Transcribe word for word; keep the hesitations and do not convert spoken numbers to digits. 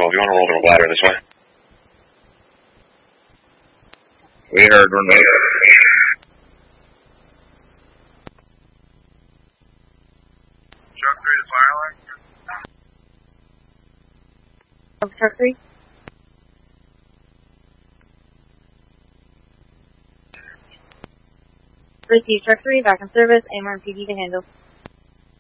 twelve. You want to roll to a ladder this way? We heard remote. Truck three to fire alarm. Truck three. Receive truck three, back in service, A M R P D to handle.